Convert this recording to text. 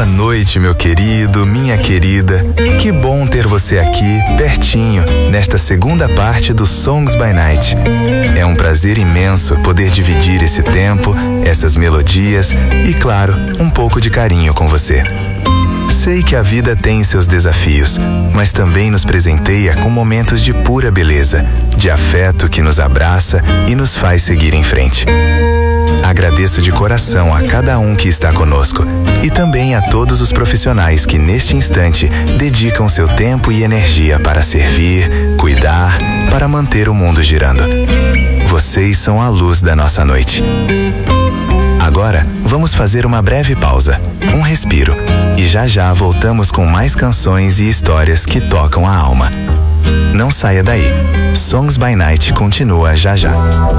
Boa noite, meu querido, minha querida. Que bom ter você aqui, pertinho, nesta segunda parte do Songs by Night. É um prazer imenso poder dividir esse tempo, essas melodias e, claro, um pouco de carinho com você. Sei que a vida tem seus desafios, mas também nos presenteia com momentos de pura beleza, de afeto que nos abraça e nos faz seguir em frente. Agradeço de coração a cada um que está conosco e também a todos os profissionais que neste instante dedicam seu tempo e energia para servir, cuidar, para manter o mundo girando. Vocês são a luz da nossa noite. Agora, vamos fazer uma breve pausa, um respiro, e já já voltamos com mais canções e histórias que tocam a alma. Não saia daí. Songs by Night continua já já.